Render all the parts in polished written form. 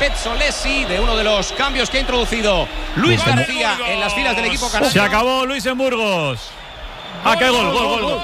Pezzolesi, de uno de los cambios que ha introducido Luis García en las filas del equipo canario. Se acabó Luis en Burgos. ¡Qué gol!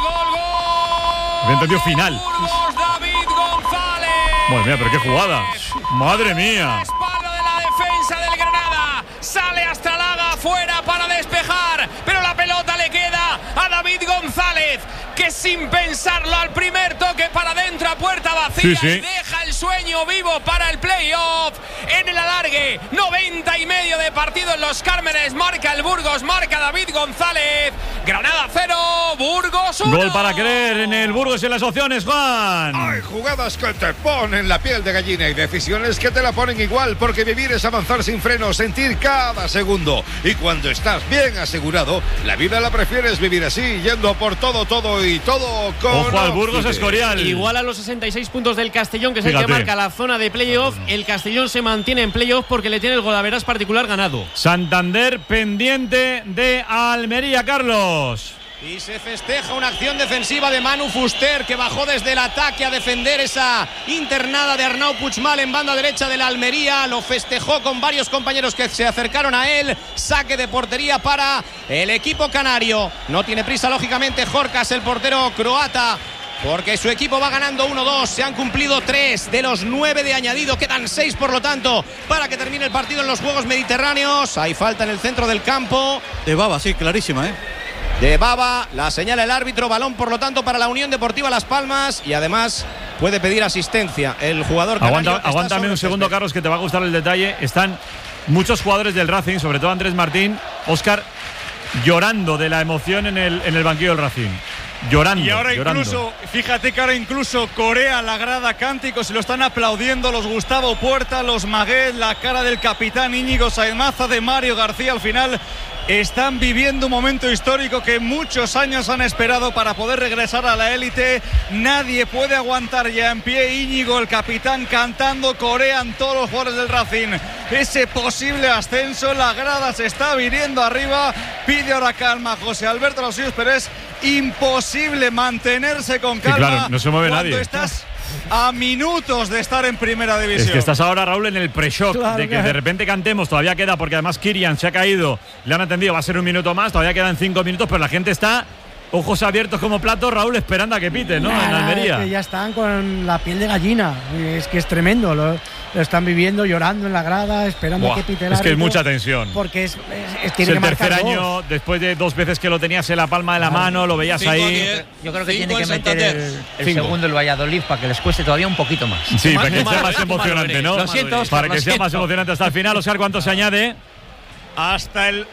Había entendido final. Burgos, David González. Madre mía, pero qué jugada. Madre mía. Espalda de la defensa del Granada. Sale hasta Laga, fuera para despejar. Pero la pelota le queda a David González, que sin pensarlo al primer toque para adentro a puerta vacía. Sí. Y deja el sueño vivo para el playoff. En el alargue, 90 y medio de partido en los Cármenes. Marca el Burgos, marca David González. Granada 0, Burgos 1. Gol para creer en el Burgos y en las opciones, Juan. Hay jugadas que te ponen la piel de gallina y decisiones que te la ponen igual, porque vivir es avanzar sin freno, sentir cada segundo. Y cuando estás bien asegurado, la vida la prefieres vivir así, yendo por todo y todo con... Ojo al Burgos Escorial. Igual a los 66 puntos del Castellón, que es Fíjate. el que marca la zona de playoff. El Castellón se mantiene en playoff porque le tiene el golaveras particular ganado. Santander pendiente de Almería, Carlos. Y se festeja una acción defensiva de Manu Fuster, que bajó desde el ataque a defender esa internada de Arnau Puigmal en banda derecha de la Almería. Lo festejó con varios compañeros que se acercaron a él. Saque de portería para el equipo canario. No tiene prisa, lógicamente, Jorkas, el portero croata, porque su equipo va ganando 1-2. Se han cumplido 3 de los 9 de añadido. Quedan 6, por lo tanto, para que termine el partido en los Juegos Mediterráneos. Hay falta en el centro del campo. De Baba, sí, clarísima, De Baba, la señala el árbitro. Balón, por lo tanto, para la Unión Deportiva Las Palmas. Y además puede pedir asistencia el jugador canario. Aguántame un segundo, Carlos, que te va a gustar el detalle. Están muchos jugadores del Racing, sobre todo Andrés Martín, Óscar, llorando de la emoción en el banquillo del Racing. Llorando. Y ahora llorando. incluso, fíjate que ahora incluso Corea, la grada, cánticos, y lo están aplaudiendo los Gustavo Puerta, los Maguet, la cara del capitán Íñigo Saemaza, de Mario García. Al final están viviendo un momento histórico que muchos años han esperado para poder regresar a la élite. Nadie puede aguantar ya en pie. Íñigo, el capitán, cantando, corean todos los jugadores del Racing ese posible ascenso. La grada se está viniendo arriba. Pide ahora calma José Alberto Los Suyos, pero es imposible mantenerse con calma. Sí, claro, no se mueve cuando nadie. Estás a minutos de estar en primera división. Es que estás ahora, Raúl, en el pre-shock, Claro, de que de repente cantemos. Todavía queda, porque además Kirian se ha caído, le han atendido, va a ser un minuto más, todavía quedan 5 minutos, pero la gente está ojos abiertos como platos, Raúl, esperando a que pite, ¿no? En Almería. Es que ya están con la piel de gallina. Es que es tremendo. Lo están viviendo, llorando en la grada, esperando a que pite el árbitro. Es que es mucha tensión. Porque Es tiene el que marcar tercer dos. año, después de 2 veces que lo tenías en la palma de la mano, lo veías ahí. Yo creo que tiene que meter el segundo el Valladolid para que les cueste todavía un poquito más. Sí, para que sea más emocionante, ¿no? Lo siento, Óscar, Para que sea más emocionante hasta el final. Óscar, ¿cuánto se añade? Hasta el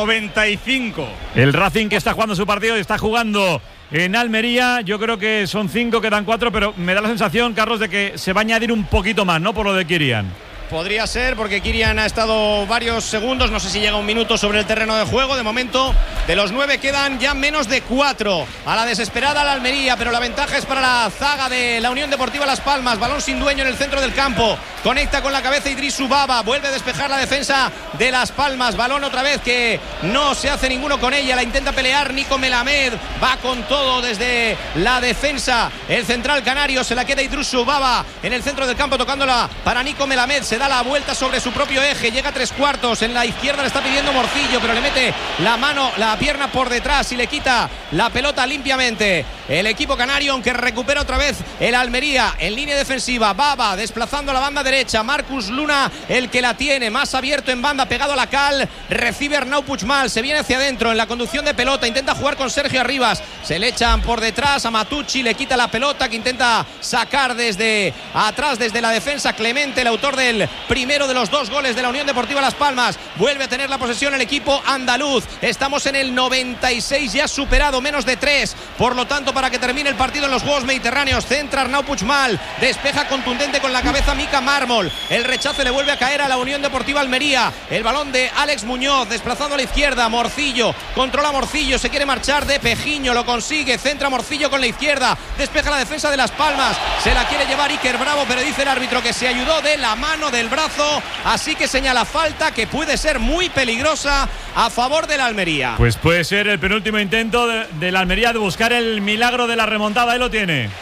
95. El Racing, que está jugando su partido, está jugando en Almería. Yo creo que son 5, quedan 4, pero me da la sensación, Carlos, de que se va a añadir un poquito más, ¿no? Por lo de Kirian. Podría ser, porque Kirian ha estado varios segundos, no sé si llega un minuto sobre el terreno de juego. De momento, de los 9 quedan ya menos de 4. A la desesperada la Almería, pero la ventaja es para la zaga de la Unión Deportiva Las Palmas. Balón sin dueño en el centro del campo. Conecta con la cabeza Idrisu Baba. Vuelve a despejar la defensa de Las Palmas. Balón otra vez que no se hace ninguno con ella. La intenta pelear Nico Melamed. Va con todo desde la defensa. El central canario, se la queda Idrisu Baba en el centro del campo, tocándola para Nico Melamed. Se da la vuelta sobre su propio eje, llega a 3/4, en la izquierda le está pidiendo Morcillo, pero le mete la pierna por detrás y le quita la pelota limpiamente el equipo canario, aunque recupera otra vez el Almería en línea defensiva. Baba desplazando la banda derecha, Marcus Luna el que la tiene, más abierto en banda, pegado a la cal, recibe Arnau Puigmal, se viene hacia adentro en la conducción de pelota, intenta jugar con Sergio Arribas, se le echan por detrás a Matucci, le quita la pelota que intenta sacar desde atrás, desde la defensa, Clemente, el autor del primero de los 2 goles de la Unión Deportiva Las Palmas. Vuelve a tener la posesión el equipo andaluz. Estamos en el 96, ya superado, menos de 3. Por lo tanto, para que termine el partido en los Juegos Mediterráneos, centra Arnau Puigmal, despeja contundente con la cabeza Mika Mármol. El rechace le vuelve a caer a la Unión Deportiva Almería. El balón de Alex Muñoz, desplazando a la izquierda. Morcillo, controla Morcillo, se quiere marchar de Pejiño, lo consigue. Centra Morcillo con la izquierda, despeja la defensa de Las Palmas. Se la quiere llevar Iker Bravo, pero dice el árbitro que se ayudó de la mano del brazo, así que señala falta que puede ser muy peligrosa a favor de la Almería. Pues puede ser el penúltimo intento de la Almería de buscar el milagro de la remontada. Ahí lo tiene.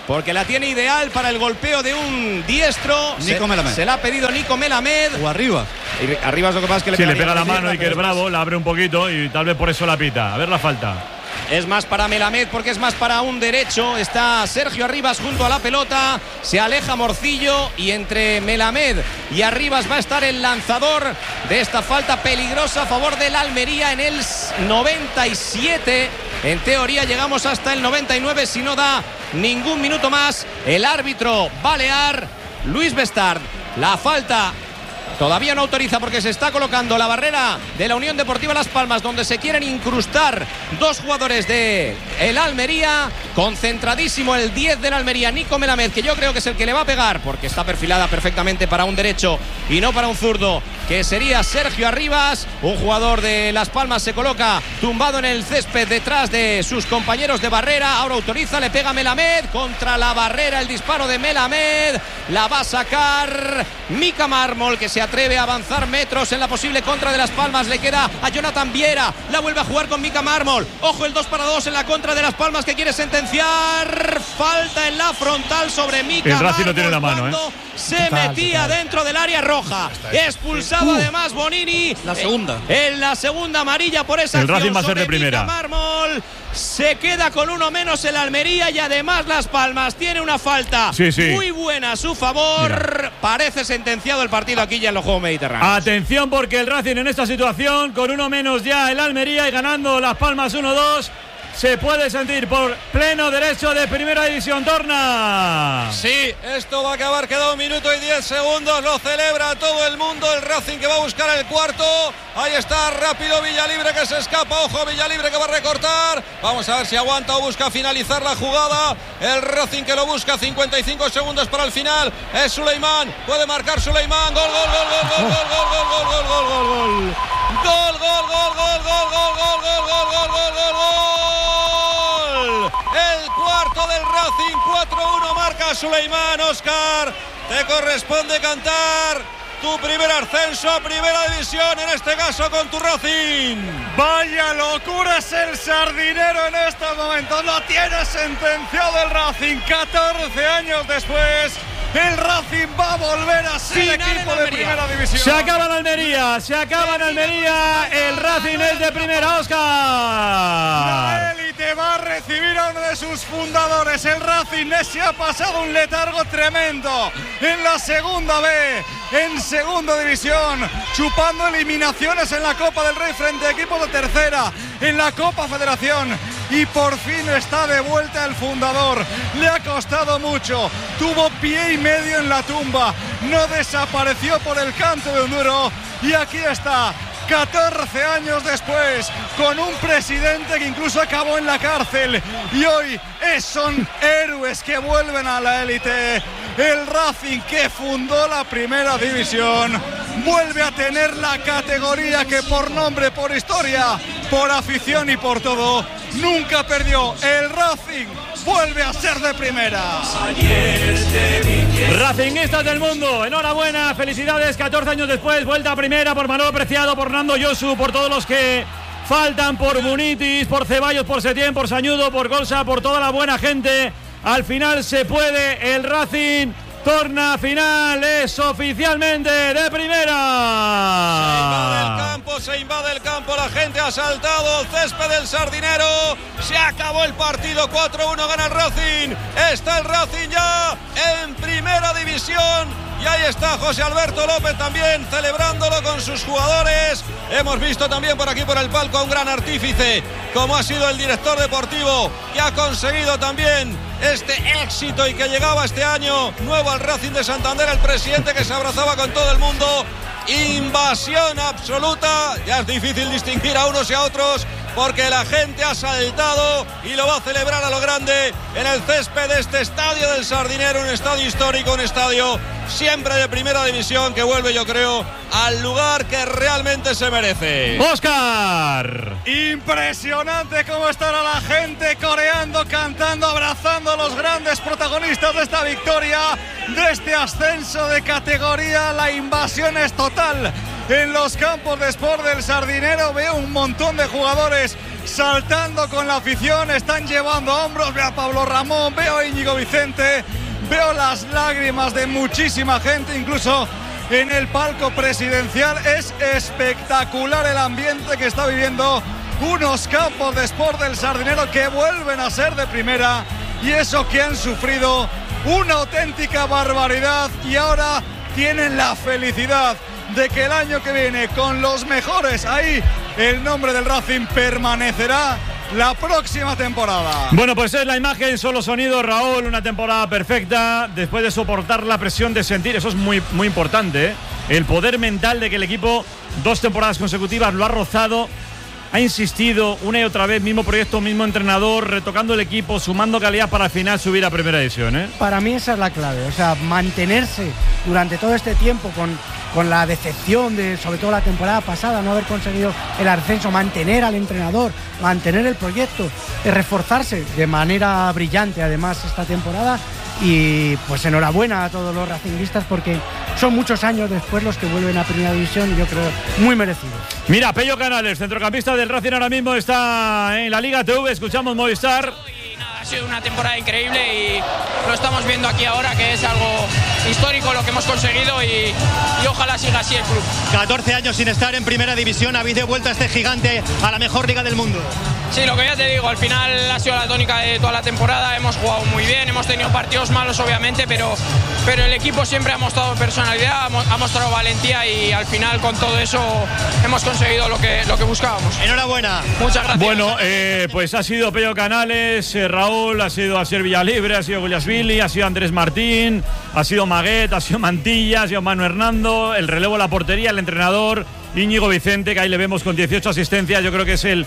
porque la tiene ideal para el golpeo de un diestro. Nico Melamed. Se la ha pedido Nico Melamed. O arriba. Arriba es lo que pasa es que le pega la mano Iker Bravo, la abre un poquito y tal vez por eso la pita. A ver la falta. Es más para Melamed porque es más para un derecho. Está Sergio Arribas junto a la pelota. Se aleja Morcillo y entre Melamed y Arribas va a estar el lanzador de esta falta peligrosa a favor del Almería en el 97. En teoría llegamos hasta el 99 si no da ningún minuto más. El árbitro balear, Luis Bestard. La falta todavía no autoriza porque se está colocando la barrera de la Unión Deportiva Las Palmas, donde se quieren incrustar dos jugadores de el Almería. Concentradísimo el 10 del Almería, Nico Melamed, que yo creo que es el que le va a pegar porque está perfilada perfectamente para un derecho y no para un zurdo, que sería Sergio Arribas. Un jugador de Las Palmas se coloca tumbado en el césped detrás de sus compañeros de barrera. Ahora autoriza, le pega Melamed contra la barrera, el disparo de Melamed. La va a sacar Mika Mármol, que se atreve a avanzar metros en la posible contra de Las Palmas. Le queda a Jonathan Viera, la vuelve a jugar con Mika Mármol. Ojo el 2-2 en la contra de Las Palmas, que quiere sentenciar. Falta en la frontal sobre Mika Mármol. El Racing no tiene la mano, se metía dentro del área roja. Expulsado además Bonini. La segunda. En la segunda amarilla por esa acción. El Racing va a ser de primera. Mármol. Se queda con uno menos el Almería y además Las Palmas tiene una falta muy buena a su favor. Mira. Parece sentenciado el partido aquí ya en los Juegos Mediterráneos. Atención porque el Racing en esta situación, con uno menos ya el Almería y ganando Las Palmas 1-2, se puede sentir por pleno derecho de Primera División. Torna. Sí, esto va a acabar, queda 1 minuto y 10 segundos. Lo celebra todo el mundo. El Racing que va a buscar el cuarto. Ahí está, rápido Villalibre que se escapa. Ojo, Villalibre que va a recortar. Vamos a ver si aguanta o busca finalizar la jugada. El Racing que lo busca, 55 segundos para el final. Es Suleimán, puede marcar Suleimán. Gol, gol, gol, gol, gol, gol, gol, gol, gol, gol, gol, gol, gol. Gol, gol, gol, gol, gol, gol, gol, gol, gol, gol, gol, gol, gol. El cuarto del Racing, 4-1 marca Suleimán. Óscar, te corresponde cantar tu primer ascenso a Primera División, en este caso con tu Racing. Vaya locura es el Sardinero en estos momentos. Lo tiene sentenciado el Racing 14 años después. El Racing va a volver a ser equipo de Primera División. Se acaba en Almería, se acaba en Almería. El Racing es de primera, Óscar. La élite va a recibir a uno de sus fundadores. El Racing se ha pasado un letargo tremendo en la segunda B, en segunda división, chupando eliminaciones en la Copa del Rey frente a equipos de tercera, en la Copa Federación. Y por fin está de vuelta el fundador. Le ha costado mucho. Tuvo pie y medio en la tumba. No desapareció por el canto de un duro. Y aquí está, 14 años después, con un presidente que incluso acabó en la cárcel. Y hoy son héroes que vuelven a la élite. El Racing, que fundó la Primera División, vuelve a tener la categoría que por nombre, por historia, por afición y por todo, nunca perdió. El Racing vuelve a ser de primera. Racinguistas del mundo, enhorabuena, felicidades, 14 años después, vuelta a primera por Manolo Preciado, por Nando Yosu, por todos los que faltan, por Munitis, por Ceballos, por Setién, por Sañudo, por Golsa, por toda la buena gente. Al final se puede, el Racing torna final, es oficialmente de primera. Se invade el campo, la gente ha saltado, césped del Sardinero, se acabó el partido, 4-1 gana el Racing, está el Racing ya en Primera División. Y ahí está José Alberto López también celebrándolo con sus jugadores. Hemos visto también por aquí por el palco a un gran artífice como ha sido el director deportivo, que ha conseguido también este éxito y que llegaba este año nuevo al Racing de Santander, el presidente que se abrazaba con todo el mundo. Invasión absoluta, ya es difícil distinguir a unos y a otros porque la gente ha saltado y lo va a celebrar a lo grande en el césped de este estadio del Sardinero, un estadio histórico, un estadio siempre de Primera División que vuelve, yo creo, al lugar que realmente se merece. ¡Óscar! Impresionante cómo estará la gente coreando, cantando, abrazando a los grandes protagonistas de esta victoria, de este ascenso de categoría. La invasión es total en los campos de Sport del Sardinero. Veo un montón de jugadores saltando con la afición, están llevando a hombros. Veo a Pablo Ramón, veo a Íñigo Vicente, veo las lágrimas de muchísima gente, incluso en el palco presidencial. Es espectacular el ambiente que está viviendo unos Campos de Sport del Sardinero, que vuelven a ser de primera, y eso que han sufrido una auténtica barbaridad, y ahora tienen la felicidad de que el año que viene, con los mejores ahí, el nombre del Racing permanecerá la próxima temporada. Bueno, pues es la imagen, solo sonido, Raúl. Una temporada perfecta después de soportar la presión de sentir. Eso es muy, muy importante, ¿eh? El poder mental de que el equipo 2 temporadas consecutivas lo ha rozado. Ha insistido una y otra vez, mismo proyecto, mismo entrenador, retocando el equipo, sumando calidad para al final subir a primera división, ¿eh? Para mí esa es la clave, o sea, mantenerse durante todo este tiempo con la decepción de, sobre todo la temporada pasada, no haber conseguido el ascenso, mantener al entrenador, mantener el proyecto, reforzarse de manera brillante además esta temporada. Y pues enhorabuena a todos los racinguistas, porque son muchos años después los que vuelven a primera división, y yo creo muy merecido. Mira, Pello Canales, centrocampista del Racing, ahora mismo está en la Liga TV, escuchamos Movistar. Ha sido una temporada increíble y lo estamos viendo aquí ahora, que es algo histórico lo que hemos conseguido, y ojalá siga así el club. 14 años sin estar en primera división, habéis devuelto a este gigante a la mejor liga del mundo. Sí, lo que ya te digo, al final ha sido la tónica de toda la temporada. Hemos jugado muy bien, hemos tenido partidos malos obviamente, pero el equipo siempre ha mostrado personalidad, ha mostrado valentía, y al final con todo eso hemos conseguido lo que buscábamos. Enhorabuena. Muchas gracias. Bueno, pues ha sido Pello Canales, Raúl, ha sido Asier Villalibre, ha sido Guillasvili, ha sido Andrés Martín, ha sido Maguet, ha sido Mantilla, ha sido Manu Hernando, el relevo de la portería, el entrenador Íñigo Vicente, que ahí le vemos con 18 asistencias. Yo creo que es el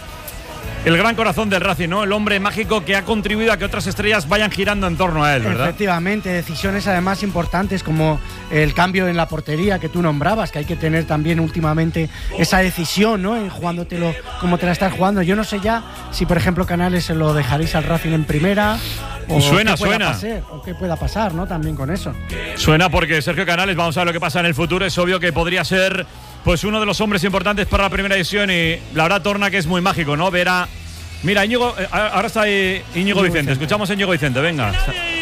gran corazón del Racing, ¿no? El hombre mágico que ha contribuido a que otras estrellas vayan girando en torno a él, ¿verdad? Efectivamente, decisiones además importantes como el cambio en la portería que tú nombrabas, que hay que tener también últimamente esa decisión, ¿no? En jugándotelo como te la estás jugando. Yo no sé ya si, por ejemplo, Canales se lo dejaréis al Racing en primera. O suena. Qué pueda pasar, ¿no? También con eso. Suena, porque Sergio Canales, vamos a ver lo que pasa en el futuro. Es obvio que podría ser pues uno de los hombres importantes para la primera división, y la verdad, Torna, que es muy mágico, ¿no? Ver a... Mira, Íñigo, ahora está ahí Íñigo Vicente. Escuchamos a Íñigo Vicente, venga.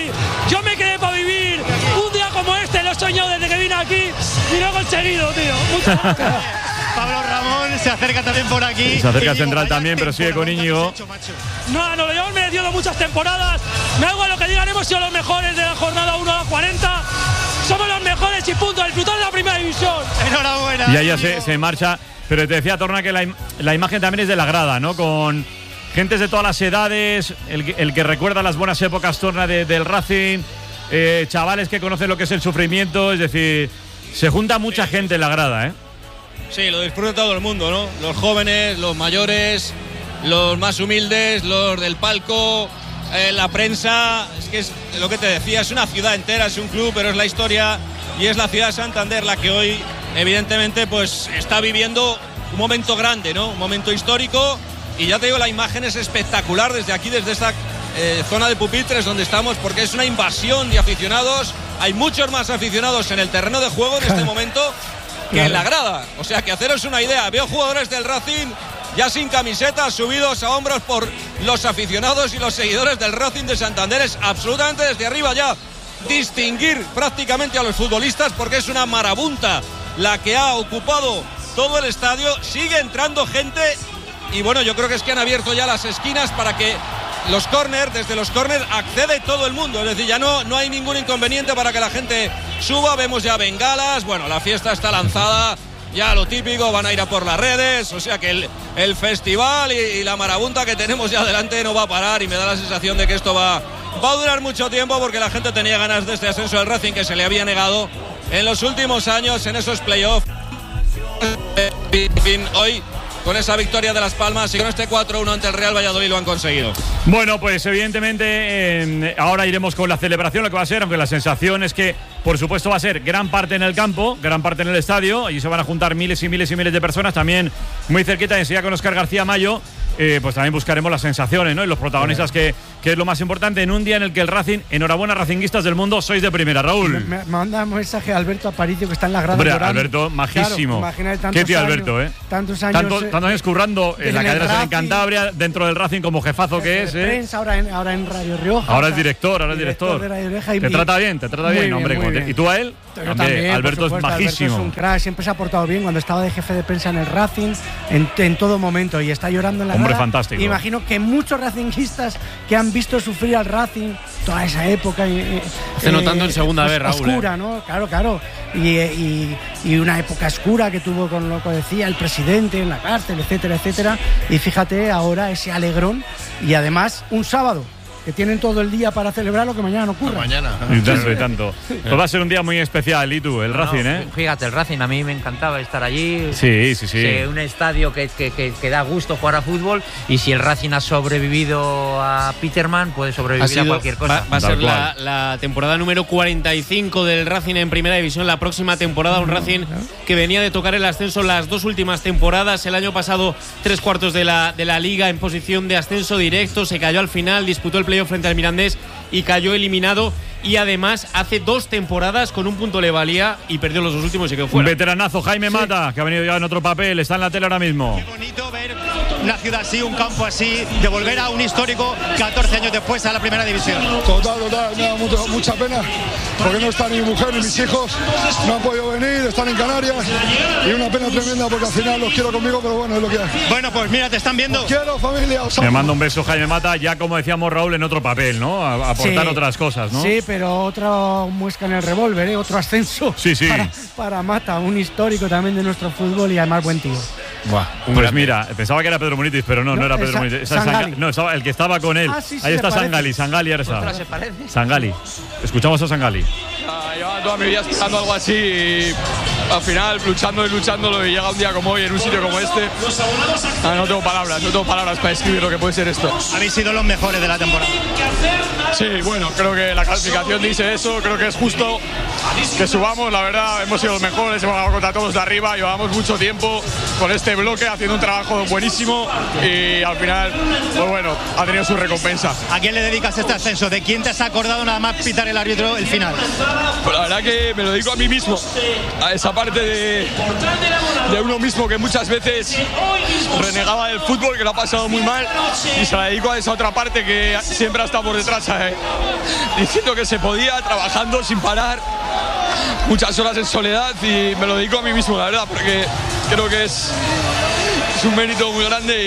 Yo me quedé para vivir un día como este, lo he soñado desde que vine aquí y lo he conseguido, tío. Muchas gracias. Pablo Ramón se acerca también por aquí. Se acerca central también, pero sigue con Íñigo. No, nos lo llevamos merecido de muchas temporadas. Me da igual lo que digan, hemos sido los mejores de la jornada 1 a la 40. Somos los mejores y punto, disfrutar de la primera división. Enhorabuena. Y ahí ya se marcha. Pero te decía, Torna, que la imagen también es de la grada, ¿no? Con gentes de todas las edades, el que recuerda las buenas épocas, Torna, del Racing, chavales que conocen lo que es el sufrimiento, es decir, se junta mucha gente en la grada, ¿eh? Sí, lo disfruta todo el mundo, ¿no? Los jóvenes, los mayores, los más humildes, los del palco, la prensa. Es que es lo que te decía, es una ciudad entera, es un club, pero es la historia, y es la ciudad de Santander la que hoy, evidentemente, pues está viviendo un momento grande, ¿no? Un momento histórico. Y ya te digo, la imagen es espectacular desde aquí, desde esta zona de pupitres donde estamos, porque es una invasión de aficionados. Hay muchos más aficionados en el terreno de juego en este momento que en la grada. O sea, que haceros una idea, veo jugadores del Racing ya sin camisetas, subidos a hombros por los aficionados y los seguidores del Racing de Santander. Es absolutamente desde arriba ya distinguir prácticamente a los futbolistas, porque es una marabunta la que ha ocupado todo el estadio. Sigue entrando gente. Y bueno, yo creo que es que han abierto ya las esquinas para que los córner, desde los córner accede todo el mundo. Es decir, ya no hay ningún inconveniente para que la gente suba. Vemos ya bengalas. Bueno, la fiesta está lanzada. Ya lo típico, van a ir a por las redes. O sea que el festival y la marabunta que tenemos ya delante no va a parar. Y me da la sensación de que esto va a durar mucho tiempo, porque la gente tenía ganas de este ascenso del Racing, que se le había negado en los últimos años en esos playoffs. En fin, hoy, con esa victoria de Las Palmas y con este 4-1 ante el Real Valladolid, lo han conseguido. Bueno, pues evidentemente ahora iremos con la celebración, lo que va a ser, aunque la sensación es que, por supuesto, va a ser gran parte en el campo, gran parte en el estadio. Allí se van a juntar miles y miles y miles de personas, también muy cerquita, enseguida con Óscar García Mayo. Pues también buscaremos las sensaciones, ¿no? Y los protagonistas que que es lo más importante en un día en el que el Racing, enhorabuena racinguistas del mundo, sois de primera, Raúl. Me manda un mensaje a Alberto Aparicio, que está en la grada. Hombre, Alberto, majísimo. Claro, imagínate qué tío Alberto, tantos años. Tantos años currando en la cadena Ser en Cantabria, dentro del Racing como jefazo que es. Prensa, ahora en Radio Rioja. Ahora es director, director. De Radio Rioja te trata bien, hombre. ¿Y tú a él? Yo también, Alberto es majísimo. Alberto es un crack, siempre se ha portado bien cuando estaba de jefe de prensa en el Racing, en todo momento, y está llorando en la Hombre, grada. fantástico. Imagino que muchos racinguistas que han visto sufrir al Racing toda esa época. notando en segunda vez, Raúl. Oscura, ¿no? Claro. Y una época oscura que tuvo con lo que decía el presidente en la cárcel, etcétera. Y fíjate ahora ese alegrón, y además un sábado, que tienen todo el día para celebrarlo, que mañana no ocurra. Mañana. Y tanto. Pues va a ser un día muy especial. ¿Y tú, el Racing, Fíjate, el Racing, a mí me encantaba estar allí. Sí. Un estadio que da gusto jugar a fútbol, y si el Racing ha sobrevivido a Peterman, puede sobrevivir a cualquier cosa. Va a ser la temporada número 45 del Racing en Primera División. La próxima temporada, un Racing que venía de tocar el ascenso las 2 últimas temporadas. El año pasado, 3/4 de la Liga en posición de ascenso directo. Se cayó al final, disputó el playoff frente al Mirandés y cayó eliminado. Y además hace 2 temporadas con un punto le valía y perdió los 2 últimos y se quedó fuera. Un veteranazo, Jaime Mata, que ha venido ya en otro papel, está en la tele ahora mismo. Qué bonito ver una ciudad así, un campo así, de volver a un histórico 14 años después a la Primera División. Total, me da mucha pena, porque no está ni mi mujer ni mis hijos, no han podido venir, están en Canarias, y una pena tremenda porque al final los quiero conmigo, pero bueno, es lo que hay. Bueno, pues mira, te están viendo. Os quiero, familia. Me mando un beso, Jaime Mata, ya como decíamos, Raúl, en otro papel, ¿no? A aportar otras cosas, ¿no? Sí, pero otra muesca en el revólver, otro ascenso. Sí. Para Mata, un histórico también de nuestro fútbol y además buen tío. Pues mira, pensaba que era Pedro Munitis, pero no era Pedro Munitis. No, el que estaba con él. Ahí está Sangali Arsa. ¿Se parece? Sangali. Escuchamos a Sangali. Llevaba toda mi vida esperando algo así, y al final luchándolo, y llega un día como hoy en un sitio como este. No tengo palabras para describir lo que puede ser esto. Habéis sido los mejores de la temporada. Sí, bueno, creo que la clasificación dice eso, creo que es justo que subamos, la verdad, hemos sido los mejores, hemos ganado contra todos de arriba, llevamos mucho tiempo con este bloque haciendo un trabajo buenísimo, y al final, pues bueno, ha tenido su recompensa. ¿A quién le dedicas este ascenso? ¿De quién te has acordado nada más pitar el árbitro el final? Pues la verdad que me lo dedico a mí mismo, a esa parte de uno mismo que muchas veces renegaba del fútbol, que lo ha pasado muy mal, y se la dedico a esa otra parte que siempre ha estado por detrás, diciendo que se podía, trabajando sin parar, muchas horas en soledad, y me lo dedico a mí mismo, la verdad, porque creo que es un mérito muy grande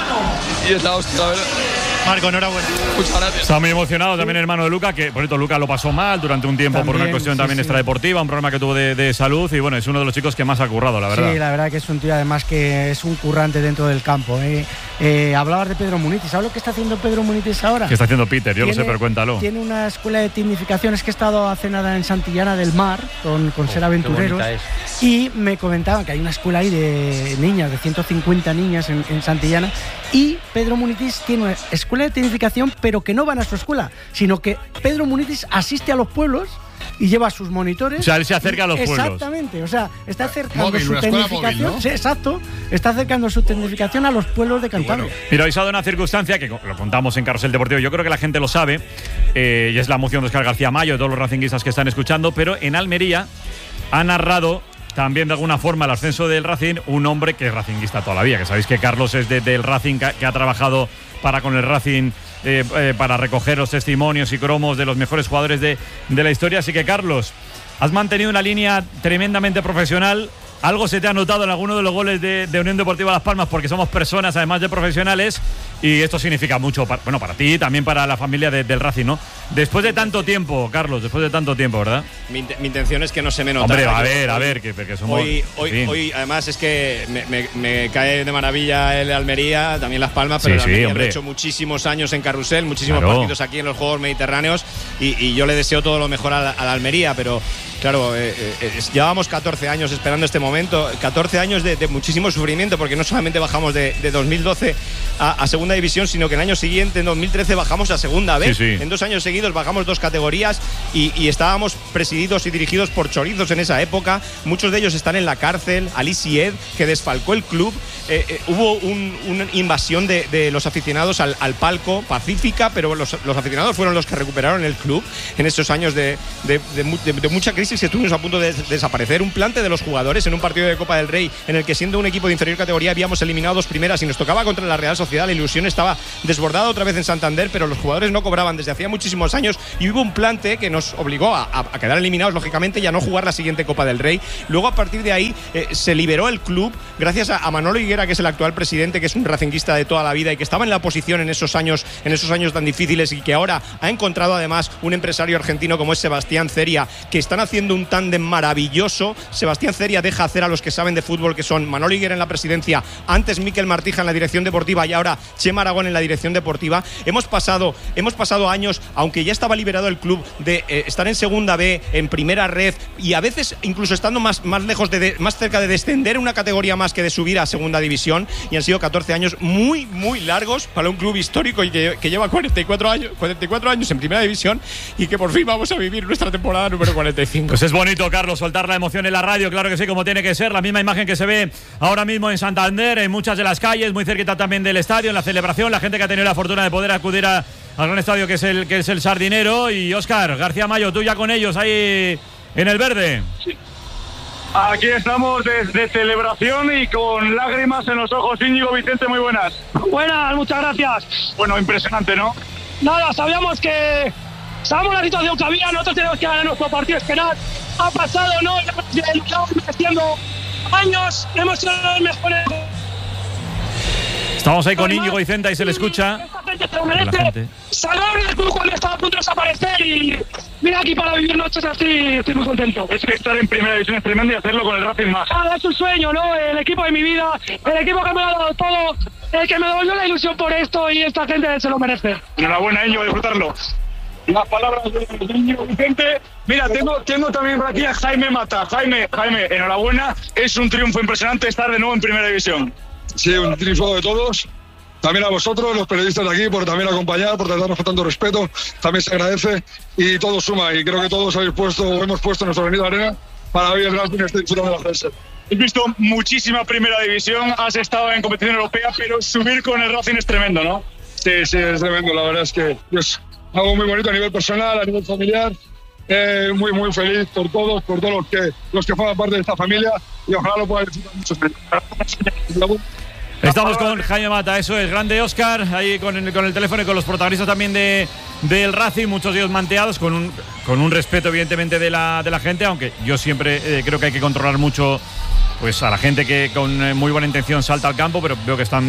y es la hostia, la verdad. Marco, enhorabuena. Muchas gracias. Está muy emocionado también el hermano de Luca, que por cierto Luca lo pasó mal durante un tiempo por una cuestión también extradeportiva, un problema que tuvo de salud, y bueno, es uno de los chicos que más ha currado, la verdad. Sí, la verdad que es un tío además que es un currante dentro del campo. Hablabas de Pedro Munitis, ¿sabes lo que está haciendo Pedro Munitis ahora? ¿Qué está haciendo Peter? Yo lo sé, pero cuéntalo. Tiene una escuela de tecnificación, es que he estado hace nada en Santillana del Mar con Ser Aventureros, y me comentaban que hay una escuela ahí de niñas, de 150 niñas en Santillana, y Pedro Munitis tiene una escuela de tecnificación, pero que no van a su escuela, sino que Pedro Munitis asiste a los pueblos y lleva sus monitores. O sea, él se acerca a los pueblos. Exactamente, o sea, está acercando móvil, su tecnificación. Móvil, ¿no? Sí, exacto, está acercando su tecnificación a los pueblos de Cantabria. Bueno. Mira, hoy se ha dado una circunstancia que lo contamos en Carrusel Deportivo, yo creo que la gente lo sabe, y es la emoción de Óscar García Mayo, de todos los racinguistas que están escuchando, pero en Almería ha narrado también de alguna forma el ascenso del Racing un hombre que es racinguista toda la vida, que sabéis que Carlos es del Racing, que ha trabajado con el Racing para recoger los testimonios y cromos de los mejores jugadores de la historia. Así que, Carlos, has mantenido una línea tremendamente profesional. Algo se te ha notado en alguno de los goles de Unión Deportiva Las Palmas, porque somos personas además de profesionales, y esto significa mucho para ti y también para la familia del Racing, ¿no? Después de tanto tiempo, Carlos, ¿verdad? Mi intención es que no se me nota. Hombre, a ver, que somos... Hoy además es que me cae de maravilla el Almería, también Las Palmas, pero el Almería ha hecho muchísimos años en Carrusel, muchísimos partidos aquí en los Juegos Mediterráneos, y yo le deseo todo lo mejor a la Almería, pero Claro, llevábamos 14 años esperando este momento, 14 años de muchísimo sufrimiento, porque no solamente bajamos de 2012 a segunda división, sino que el año siguiente, en 2013, bajamos a segunda B. Sí. En 2 años seguidos bajamos 2 categorías y estábamos presididos y dirigidos por chorizos en esa época. Muchos de ellos están en la cárcel. Ali Sied, que desfalcó el club. Hubo una invasión de los aficionados al palco, pacífica, pero los aficionados fueron los que recuperaron el club en esos años de mucha crisis que estuvimos a punto de desaparecer. Un plante de los jugadores en un partido de Copa del Rey en el que, siendo un equipo de inferior categoría, habíamos eliminado 2 primeras y nos tocaba contra la Real Sociedad. La ilusión estaba desbordada otra vez en Santander, pero los jugadores no cobraban desde hacía muchísimos años y hubo un plante que nos obligó a quedar eliminados, lógicamente, y a no jugar la siguiente Copa del Rey. Luego, a partir de ahí, se liberó el club gracias a Manolo Higuera, que es el actual presidente, que es un racinguista de toda la vida y que estaba en la oposición en esos años tan difíciles, y que ahora ha encontrado además un empresario argentino como es Sebastián Ceria, que están haciendo un tándem maravilloso. Sebastián Ceria deja hacer a los que saben de fútbol, que son Manolo Higuera en la presidencia, antes Miquel Martija en la dirección deportiva y ahora Chema Aragón en la dirección deportiva. Hemos pasado años, aunque ya estaba liberado el club, de estar en segunda B, en primera red, y a veces incluso estando más cerca de descender una categoría más que de subir a segunda división, y han sido 14 años muy, muy largos para un club histórico y que lleva 44 años en primera división, y que por fin vamos a vivir nuestra temporada número 45. Pues es bonito, Carlos, soltar la emoción en la radio, claro que sí, como tiene que ser. La misma imagen que se ve ahora mismo en Santander, en muchas de las calles, muy cerquita también del estadio, en la celebración, la gente que ha tenido la fortuna de poder acudir al gran estadio que es el Sardinero. Y Óscar García Mayo, tú ya con ellos ahí en el verde. Sí. Aquí estamos de celebración y con lágrimas en los ojos. Íñigo, Vicente, muy buenas. Buenas, muchas gracias. Bueno, impresionante, ¿no? Nada, sabíamos la situación que había, nosotros tenemos que ganar nuestro partido, esperar. Ha pasado, ¿no? Llevamos haciendo años, hemos sido los mejores. Estamos ahí con Íñigo Vicente y se le escucha. Esta gente se lo merece. Salvaron el club cuando estaba a punto de desaparecer y mira aquí para vivir noches así, estoy muy contento. Es que estar en primera división es tremendo y hacerlo con el Racing más. Es un sueño, ¿no? El equipo de mi vida, el equipo que me ha dado todo, el que me devolvió la ilusión por esto, y esta gente se lo merece. Enhorabuena, Íñigo, disfrutarlo. Las palabras de Íñigo Vicente. Mira, tengo también por aquí a Jaime Mata. Jaime, enhorabuena. Es un triunfo impresionante estar de nuevo en primera división. Sí, un triunfo de todos. También a vosotros, los periodistas de aquí, por también acompañar, por tratarnos con tanto respeto. También se agradece y todo suma. Y creo que todos hemos puesto nuestra Avenida Arena para hoy el Racing esté disfrutando de la prensa. Has visto muchísima primera división, has estado en competición europea, pero subir con el Racing es tremendo, ¿no? Sí, es tremendo. La verdad es que es algo muy bonito a nivel personal, a nivel familiar. Muy, muy feliz por todos los que forman parte de esta familia, y ojalá lo puedan disfrutar muchos meses. Estamos con Jaime Mata, eso es, grande Óscar, ahí con el teléfono y con los protagonistas también del Racing, muchos de ellos manteados, con un respeto evidentemente de la gente, aunque yo siempre creo que hay que controlar mucho pues a la gente que con muy buena intención salta al campo, pero veo que están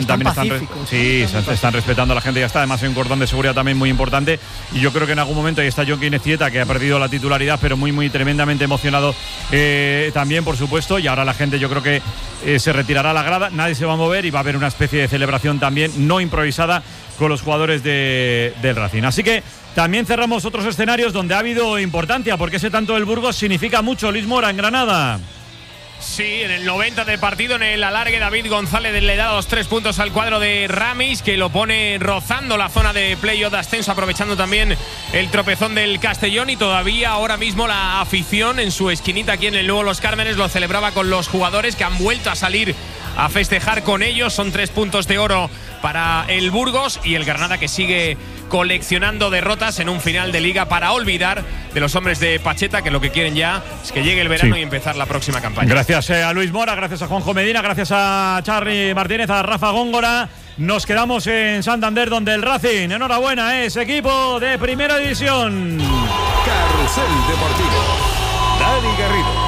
respetando a la gente. Ya está, además hay un cordón de seguridad también muy importante, y yo creo que en algún momento ahí está Jonky Necieta, que ha perdido la titularidad, pero muy, muy tremendamente emocionado también, por supuesto, y ahora la gente, yo creo que se retirará a la grada, nadie se va a mover y va a haber una especie de celebración también no improvisada con los jugadores del Racing. Así que también cerramos otros escenarios donde ha habido importancia, porque ese tanto del Burgos significa mucho. Luis Mora en Granada. Sí, en el 90 del partido, en el alargue, David González le da los 3 puntos al cuadro de Ramis, que lo pone rozando la zona de playoff de ascenso, aprovechando también el tropezón del Castellón, y todavía ahora mismo la afición en su esquinita aquí en el nuevo Los Cármenes lo celebraba con los jugadores, que han vuelto a salir a festejar con ellos. Son 3 puntos de oro para el Burgos, y el Granada, que sigue coleccionando derrotas en un final de liga para olvidar de los hombres de Pacheta, que lo que quieren ya es que llegue el verano y empezar la próxima campaña. Gracias a Luis Mora, gracias a Juanjo Medina, gracias a Charly Martínez, a Rafa Góngora. Nos quedamos en Santander, donde el Racing, enhorabuena, es equipo de primera división. Carrusel Deportivo. Dani Garrido.